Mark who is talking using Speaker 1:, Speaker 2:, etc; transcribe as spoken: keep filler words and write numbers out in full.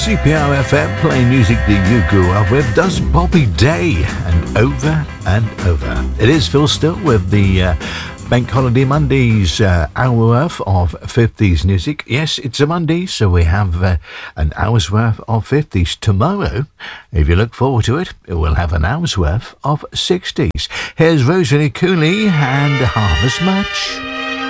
Speaker 1: C P R F M, playing music that you grew up with, does Bobby Day, and over and over. It is Phil Still with the uh, Bank Holiday Mondays uh, hour worth of fifties music. Yes, it's a Monday, so we have uh, an hour's worth of fifties. Tomorrow, if you look forward to it, it will have an hour's worth of sixties. Here's Rosalie Cooley and Half As Much.